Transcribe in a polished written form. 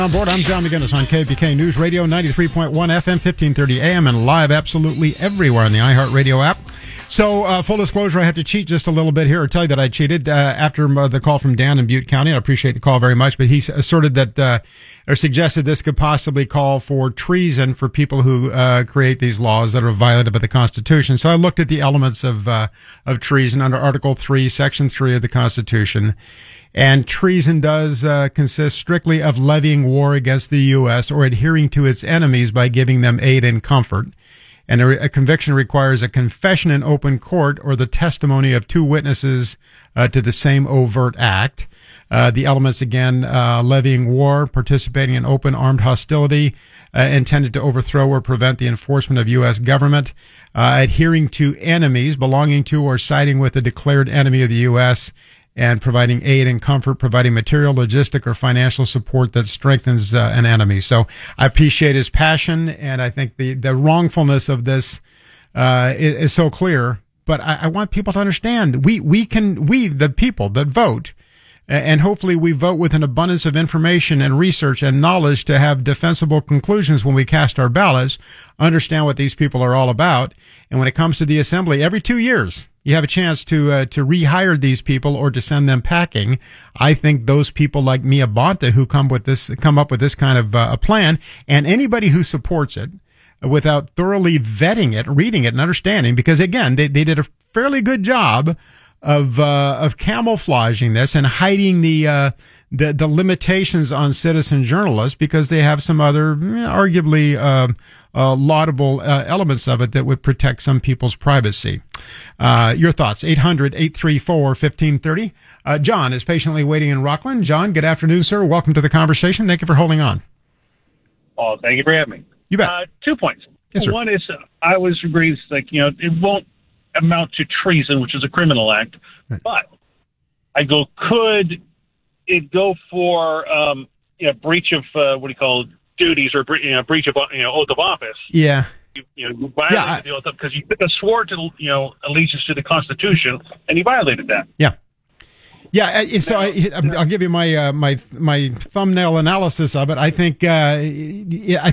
On board, I'm John McGinnis on KPK News Radio, 93.1 FM, 1530 AM, and live absolutely everywhere on the iHeartRadio app. So, full disclosure, I have to cheat just a little bit here, or tell you that I cheated after the call from Dan in Butte County. I appreciate the call very much, but he asserted that, or suggested this could possibly call for treason for people who create these laws that are violative of the Constitution. So I looked at the elements of treason under Article 3, Section 3 of the Constitution. And treason does consist strictly of levying war against the U.S. or adhering to its enemies by giving them aid and comfort. And a conviction requires a confession in open court or the testimony of two witnesses to the same overt act. The elements, again, levying war, participating in open armed hostility intended to overthrow or prevent the enforcement of U.S. government, adhering to enemies, belonging to or siding with a declared enemy of the U.S., and providing aid and comfort, providing material, logistic, or financial support that strengthens an enemy. So I appreciate his passion, and I think the wrongfulness of this is so clear. But I want people to understand we, the people that vote, and hopefully we vote with an abundance of information and research and knowledge to have defensible conclusions when we cast our ballots, understand what these people are all about. And when it comes to the assembly, every 2 years, you have a chance to rehire these people or to send them packing. I think those people like Mia Bonta who come up with this kind of a plan, and anybody who supports it without thoroughly vetting it, reading it, and understanding, because again, they did a fairly good job of camouflaging this and hiding the limitations on citizen journalists, because they have some other arguably laudable elements of it that would protect some people's privacy. Your thoughts, 800-834-1530. John is patiently waiting in Rockland. John, good afternoon, sir. Welcome to the conversation. Thank you for holding on. Oh, thank you for having me. You bet. 2 points. Yes, sir. One is I was agreeing, it won't amount to treason, which is a criminal act, right. But I go, could it go for breach of duties or breach of oath of office? Yeah. You violated the oath because you swore to allegiance to the Constitution, and you violated that. Yeah. Yeah, so I'll give you my thumbnail analysis of it. I think